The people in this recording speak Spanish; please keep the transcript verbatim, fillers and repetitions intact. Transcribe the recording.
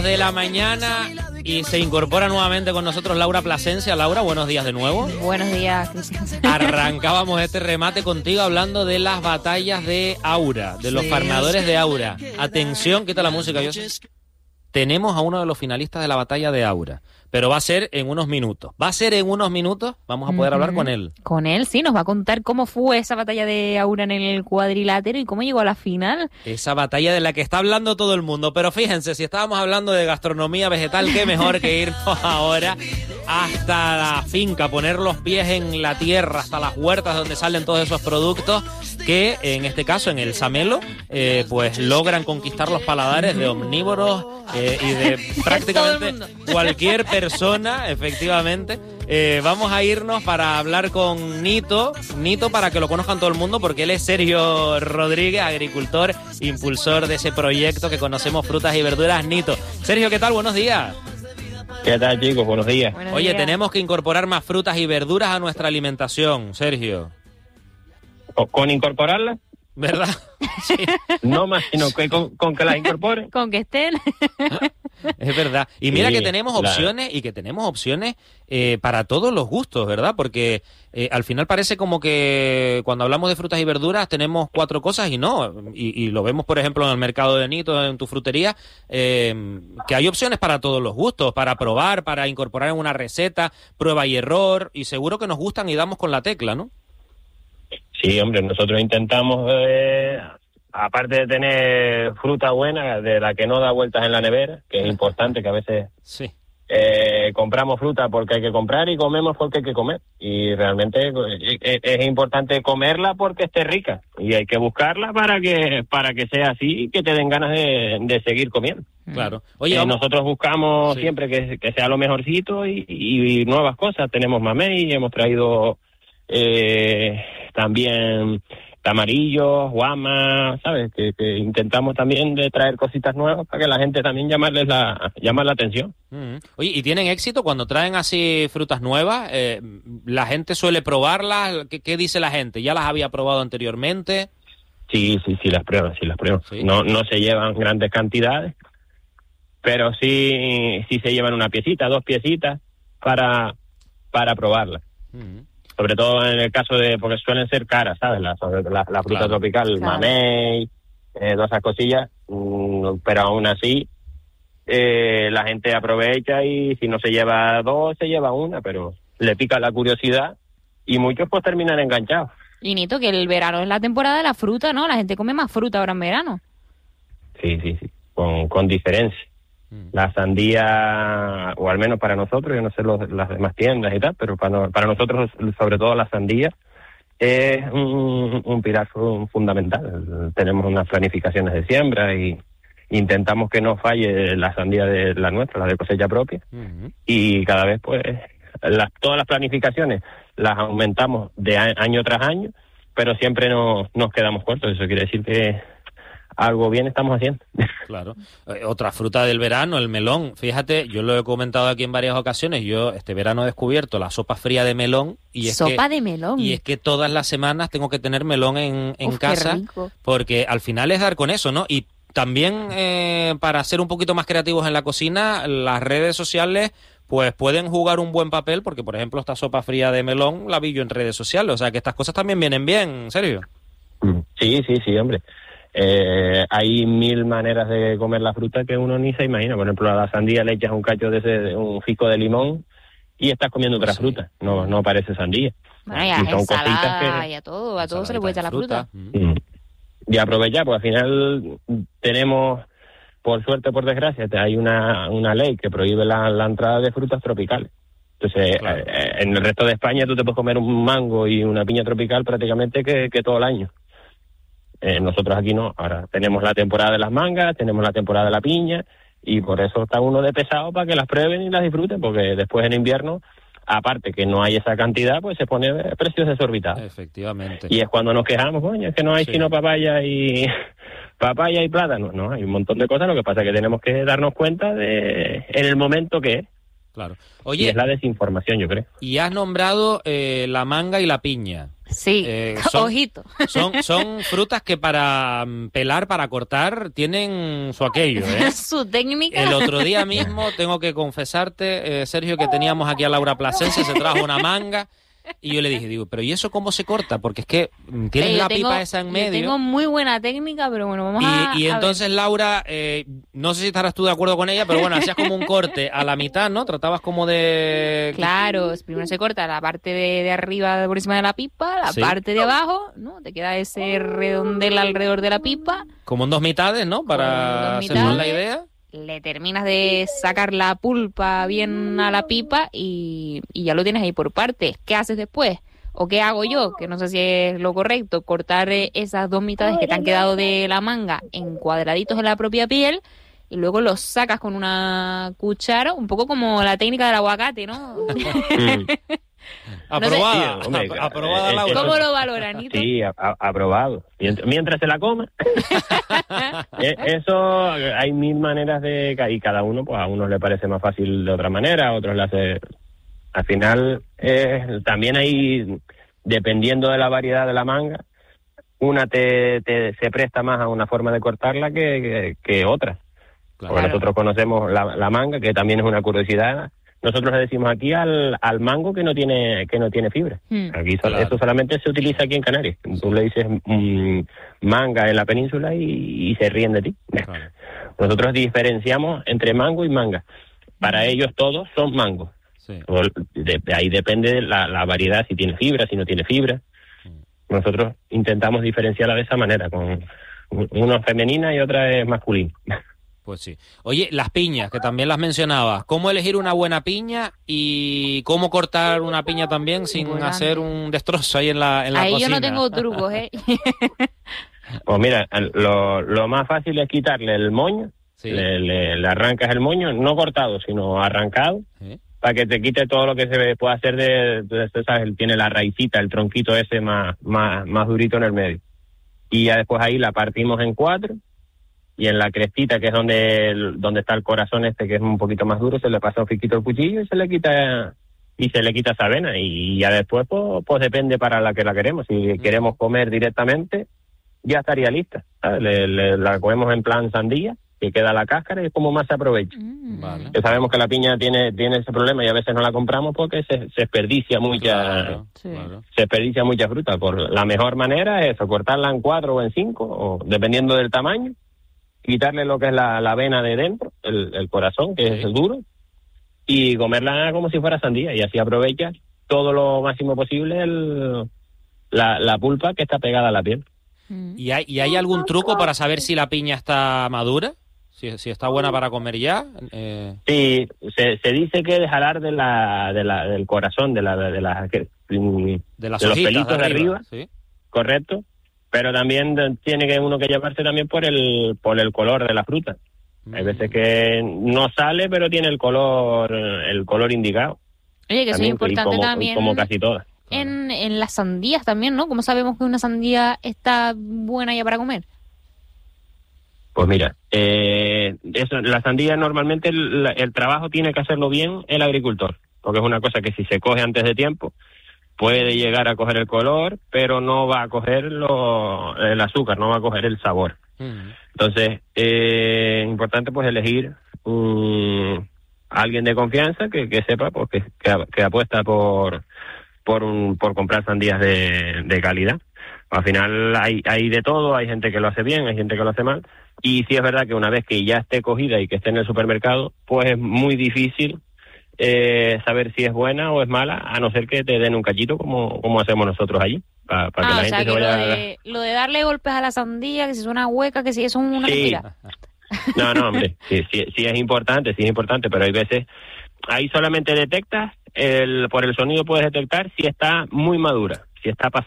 De la mañana y se incorpora nuevamente con nosotros Laura Plasencia. Laura, buenos días de nuevo. Buenos días, Cristian. Arrancábamos este remate contigo hablando de las batallas de Aura, de los farmadores de Aura. Atención, quita la música, yo. Tenemos a uno de los finalistas de la batalla de Aura, pero va a ser en unos minutos. Va a ser en unos minutos, vamos a poder uh-huh. hablar con él. Con él, sí, nos va a contar cómo fue esa batalla de Aura en el cuadrilátero y cómo llegó a la final. Esa batalla de la que está hablando todo el mundo. Pero fíjense, si estábamos hablando de gastronomía vegetal, qué mejor que irnos ahora hasta la finca, poner los pies en la tierra, hasta las huertas donde salen todos esos productos que, en este caso, en el Samelo, eh, pues logran conquistar los paladares de omnívoros eh, y de prácticamente cualquier persona, efectivamente. Eh, vamos a irnos para hablar con Nito, Nito para que lo conozcan todo el mundo, porque él es Sergio Rodríguez, agricultor, impulsor de ese proyecto que conocemos Frutas y Verduras Nito. Sergio, ¿qué tal? Buenos días. ¿Qué tal, chicos? Buenos días. Buenos Oye, días. tenemos que incorporar más frutas y verduras a nuestra alimentación, Sergio. ¿Con, con incorporarlas? ¿Verdad? Sí. No más, sino que con, con que las incorporen. Con que estén. Es verdad. Y mira Sí, que tenemos opciones la... y que tenemos opciones eh, para todos los gustos, ¿verdad? Porque eh, al final parece como que cuando hablamos de frutas y verduras tenemos cuatro cosas y no. Y, y lo vemos, por ejemplo, en el mercado de Nito, en tu frutería, eh, que hay opciones para todos los gustos, para probar, para incorporar en una receta, prueba y error, y seguro que nos gustan y damos con la tecla, ¿no? Sí, hombre, nosotros intentamos, eh, aparte de tener fruta buena, de la que no da vueltas en la nevera, que es importante, que a veces sí. eh, compramos fruta porque hay que comprar y comemos porque hay que comer. Y realmente es, es importante comerla porque esté rica y hay que buscarla para que para que sea así y que te den ganas de, de seguir comiendo. Claro. Oye, eh, vamos... nosotros buscamos sí. siempre que, que sea lo mejorcito y, y, y nuevas cosas. Tenemos mamey, hemos traído... Eh, también tamarillos, guamas, ¿sabes? Que, que intentamos también de traer cositas nuevas para que la gente también llamarles la, llamar la atención. Mm. Oye, ¿y tienen éxito cuando traen así frutas nuevas? Eh, ¿La gente suele probarlas? ¿Qué, qué dice la gente? ¿Ya las había probado anteriormente? Sí, sí, sí, las prueban, sí las prueban. ¿Sí? No, no se llevan grandes cantidades, pero sí, sí se llevan una piecita, dos piecitas para, para probarlas. Mm. Sobre todo en el caso de, porque suelen ser caras, ¿sabes? La, la, la fruta claro. tropical, el claro. mamey, eh, todas esas cosillas, mmm, pero aún así eh, la gente aprovecha y si no se lleva dos, se lleva una, pero le pica la curiosidad y muchos pues terminan enganchados. Y Nito, que el verano es la temporada de la fruta, ¿no? La gente come más fruta ahora en verano. Sí, sí, sí, con, con diferencia. La sandía, o al menos para nosotros, yo no sé los, las demás tiendas y tal, pero para, para nosotros, sobre todo la sandía, es un, un pilar fundamental. Tenemos unas planificaciones de siembra y intentamos que no falle la sandía de la nuestra, la de cosecha propia, uh-huh. y cada vez, pues, las, todas las planificaciones las aumentamos de a, año tras año, pero siempre no, nos quedamos cortos. Eso quiere decir que algo bien estamos haciendo. Claro. Eh, otra fruta del verano, el melón. Fíjate, yo lo he comentado aquí en varias ocasiones. Yo este verano he descubierto la sopa fría de melón. Y es sopa que, de melón. Y es que todas las semanas tengo que tener melón en, en Uf, casa. qué rico. Porque al final es dar con eso, ¿no? Y también eh, para ser un poquito más creativos en la cocina, las redes sociales pues pueden jugar un buen papel. Porque, por ejemplo, esta sopa fría de melón la vi yo en redes sociales. O sea que estas cosas también vienen bien, Sergio. Sí, sí, sí, hombre. Eh, hay mil maneras de comer la fruta que uno ni se imagina. Por ejemplo, a la sandía le echas un cacho de ese, un fico de limón y estás comiendo otra sí. fruta. No, no parece sandía. Bueno, y a y son ensalada, que... y a todo, a todo se le puede echar la fruta. fruta. Mm. Y aprovechar, pues al final tenemos, por suerte o por desgracia, hay una, una ley que prohíbe la, la entrada de frutas tropicales. Entonces, claro. eh, en el resto de España tú te puedes comer un mango y una piña tropical prácticamente que, que todo el año. Eh, nosotros aquí no. Ahora tenemos la temporada de las mangas, tenemos la temporada de la piña y por eso está uno de pesado para que las prueben y las disfruten, porque después en invierno, aparte que no hay esa cantidad, pues se pone precios desorbitados. Efectivamente. Y es cuando nos quejamos, coño, es que no hay sí. sino papaya y papaya y plátano. No, hay un montón de cosas, lo que pasa es que tenemos que darnos cuenta de en el momento que es. Claro. Oye, y es la desinformación, yo creo. Y has nombrado eh, la manga y la piña. Sí, eh, son, ojito. Son, son frutas que para pelar, para cortar, tienen su aquello, ¿eh? Su técnica. El otro día mismo, tengo que confesarte, eh, Sergio, que teníamos aquí a Laura Plasencia, se trajo una manga. Y yo le dije, digo, pero ¿y eso cómo se corta? Porque es que tienes eh, la tengo, pipa esa en medio. Yo tengo muy buena técnica, pero bueno, vamos y, a Y a entonces, ver. Laura, eh, no sé si estarás tú de acuerdo con ella, pero bueno, hacías como un corte a la mitad, ¿no? Tratabas como de... Claro, primero se corta la parte de, de arriba por encima de la pipa, la Sí. parte de abajo, ¿no? Te queda ese redondel alrededor de la pipa. Como en dos mitades, ¿no? Para Con dos hacernos la mitades. idea. Le terminas de sacar la pulpa bien a la pipa y, y ya lo tienes ahí por partes. ¿Qué haces después? ¿O qué hago yo? Que no sé si es lo correcto, cortar eh, esas dos mitades que te han quedado de la manga en cuadraditos en la propia piel y luego los sacas con una cuchara, un poco como la técnica del aguacate, ¿no? Mm. Aprobada, No sé. Sí, hombre, ap- aprobada, eh, Laura. ¿Cómo lo valoran, Nito? Sí, a- a- aprobado. Mientras, mientras se la coma. Eh, Eso, hay mil maneras de... Y cada uno, pues a unos le parece más fácil de otra manera, a otros le hace... Al final, eh, también hay, dependiendo de la variedad de la manga, una te, te se presta más a una forma de cortarla que, que, que otra. Claro. Porque nosotros conocemos la, la manga, que también es una curiosidad. Nosotros le decimos aquí al, al mango que no tiene que no tiene fibra. Hmm. Aquí so- Claro. eso solamente se utiliza aquí en Canarias. Tú le dices mm, manga en la península y, y se ríen de ti. Claro. Nosotros diferenciamos entre mango y manga. Para ellos todos son mangos. Sí. De, de ahí depende la, la variedad, si tiene fibra, si no tiene fibra. Nosotros intentamos diferenciarla de esa manera, con una es femenina y otra es masculina. Pues sí. Oye, las piñas, que también las mencionabas. ¿Cómo elegir una buena piña y cómo cortar una piña también sin Importante. hacer un destrozo ahí en la, en la Ahí cocina? yo no tengo trucos, ¿eh? Pues mira, lo, lo más fácil es quitarle el moño, Sí. le, le, le arrancas el moño, no cortado, sino arrancado, Sí. para que te quite todo lo que se puede hacer de, de, de ¿sabes? Él tiene la raicita, el tronquito ese más, más, más durito en el medio. Y ya después ahí la partimos en cuatro, y en la crestita, que es donde el- donde está el corazón este, que es un poquito más duro, se le pasa un fiquito el cuchillo y se le quita y se le quita esa vena. Y ya después, pues, pues depende para la que la queremos. Si queremos comer directamente, ya estaría lista, ¿sabes? Le, le- la comemos en plan sandía, que queda la cáscara y es como más se aprovecha. Mm. Vale. Que sabemos que la piña tiene tiene ese problema y a veces no la compramos porque se, se desperdicia mucha Claro, Sí. claro. se desperdicia mucha fruta. Por la mejor manera es o cortarla en cuatro o en cinco, o dependiendo del tamaño, quitarle lo que es la, la vena de dentro, el, el corazón, que Sí. es el duro, y comerla como si fuera sandía, y así aprovecha todo lo máximo posible el, la, la pulpa que está pegada a la piel. Mm. ¿Y hay, ¿Y hay algún truco para saber si la piña está madura? Si, si está buena para comer ya. Eh, Sí, se, se dice que es jalar de la, de la, del corazón, de la, de la, que- de las de los hojitas pelitos de arriba, ¿sí? correcto, pero también de- tiene que uno que llevarse también por el, por el color de la fruta. Hay Mm. veces que no sale, pero tiene el color, el color indicado. Oye, que eso es También, y importante como, también como casi todas. en, en las sandías también, ¿no? ¿Cómo sabemos que una sandía está buena ya para comer? Pues mira, eh, eso, la sandía normalmente el, el trabajo tiene que hacerlo bien el agricultor, porque es una cosa que si se coge antes de tiempo puede llegar a coger el color, pero no va a coger lo, el azúcar, no va a coger el sabor. Mm. Entonces, eh, importante pues elegir un, alguien de confianza que, que sepa pues, que, que, que apuesta por por un, por comprar sandías de, de calidad. Al final hay, hay de todo, hay gente que lo hace bien, hay gente que lo hace mal, y sí es verdad que una vez que ya esté cogida y que esté en el supermercado, pues es muy difícil eh, saber si es buena o es mala, a no ser que te den un cachito como, como hacemos nosotros allí, para que Ah, la o gente sea, se que lo vaya... de, lo de darle golpes a la sandía, que si es una hueca, que si eso es una Sí. mentira. No, no, hombre, sí, sí, sí es importante, sí es importante, pero hay veces, ahí solamente detectas, el, por el sonido puedes detectar si está muy madura, si está pasada